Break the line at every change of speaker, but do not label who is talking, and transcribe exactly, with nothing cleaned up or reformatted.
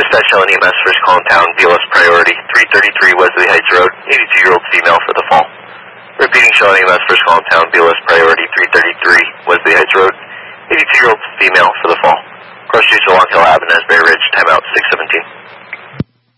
Dispatch L N E M S, first call in town, B L S priority, three thirty-three Wesley Heights Road, eighty-two-year-old female for the fall. Repeating, Shell N E M S, first call in town, B L S priority, three thirty-three Wesley Heights Road, eighty-two-year-old female for the fall. Cross streets along Hill Avenue, Asbury Ridge, timeout six seventeen.